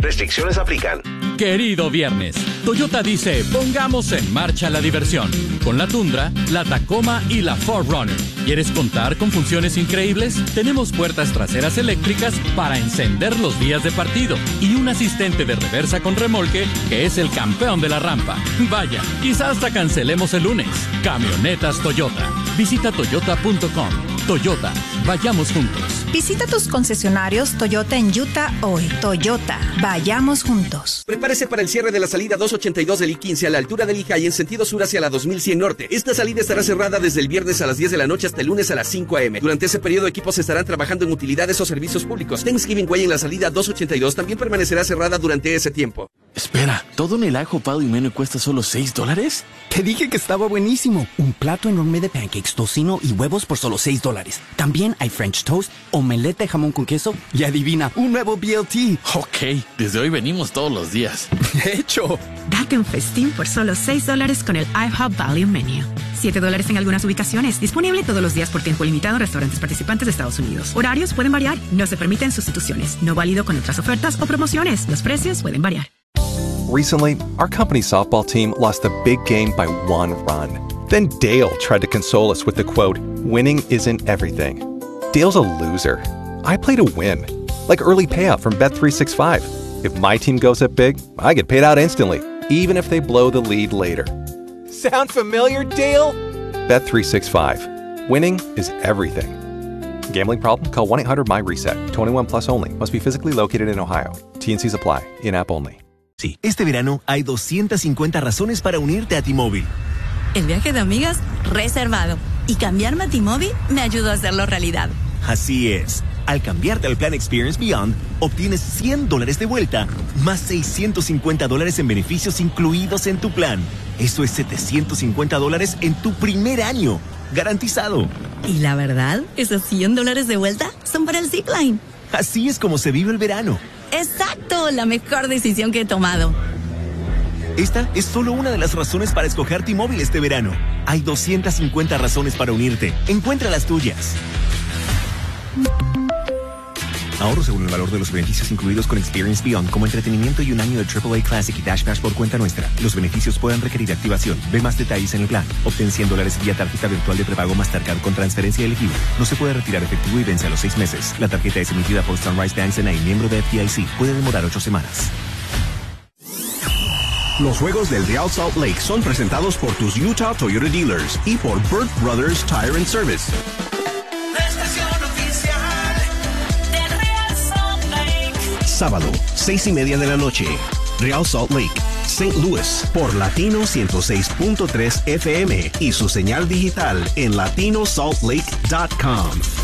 Restricciones aplican. Querido viernes, Toyota dice, pongamos en marcha la diversión. Con la Tundra, la Tacoma y la 4Runner. ¿Quieres contar con funciones increíbles? Tenemos puertas traseras eléctricas para encender los días de partido y un asistente de reversa con remolque que es el campeón de la rampa. Vaya, quizás hasta cancelemos el lunes. Camionetas Toyota. Visita toyota.com. Toyota, vayamos juntos. Visita tus concesionarios Toyota en Utah hoy. Toyota, vayamos juntos. Prepárese para el cierre de la salida 282 del I-15 a la altura del Lijay en sentido sur hacia la 2100 Norte. Esta salida estará cerrada desde el viernes a las 10 de la noche hasta el lunes a las 5 a.m. Durante ese periodo, equipos estarán trabajando en utilidades o servicios públicos. Thanksgiving Way en la salida 282 también permanecerá cerrada durante ese tiempo. Espera, ¿todo en el ajo pado y menú cuesta solo $6? Te dije que estaba buenísimo. Un plato enorme de pancakes, tocino y huevos por solo $6. También hay French toast, omelette de jamón con queso y adivina, un nuevo BLT. Ok, desde hoy venimos todos los días. ¡Hecho! Date un festín por solo $6 con el IHOP Value Menu. $7 en algunas ubicaciones. Disponible todos los días por tiempo limitado en restaurantes participantes de Estados Unidos. Horarios pueden variar. No se permiten sustituciones. No válido con otras ofertas o promociones. Los precios pueden variar. Recently, our company's softball team lost a big game by 1 run. Then Dale tried to console us with the quote, "Winning isn't everything." Dale's a loser. I play to win. Like early payout from Bet365. If my team goes up big, I get paid out instantly, even if they blow the lead later. Sound familiar, Dale? Bet365. Winning is everything. Gambling problem? Call 1-800-MY-RESET. 21 plus only. Must be physically located in Ohio. T&Cs apply. In-app only. Sí, este verano hay 250 razones para unirte a T-Mobile. El viaje de amigas reservado. Y cambiarme a T-Mobile me ayudó a hacerlo realidad. Así es. Al cambiarte al plan Experience Beyond, obtienes $100 de vuelta, más $650 en beneficios incluidos en tu plan. Eso es $750 en tu primer año. Garantizado. Y la verdad, esos $100 de vuelta son para el Zipline. Así es como se vive el verano. ¡Exacto! La mejor decisión que he tomado. Esta es solo una de las razones para escoger T-Mobile este verano. Hay 250 razones para unirte. Encuentra las tuyas. Ahorro según el valor de los beneficios incluidos con Experience Beyond, como entretenimiento y un año de AAA Classic y Dash Pass por cuenta nuestra. Los beneficios pueden requerir activación. Ve más detalles en el plan. Obtén $100 vía tarjeta virtual de prepago Mastercard con transferencia elegible. No se puede retirar efectivo y vence a los 6 meses. La tarjeta es emitida por Sunrise Banks N.A., miembro de FDIC. Puede demorar 8 semanas. Los juegos del Real Salt Lake son presentados por tus Utah Toyota Dealers y por Burt Brothers Tire and Service. Sábado, 6:30 de la noche. Real Salt Lake, St. Louis, por Latino 106.3 FM y su señal digital en latinosaltlake.com.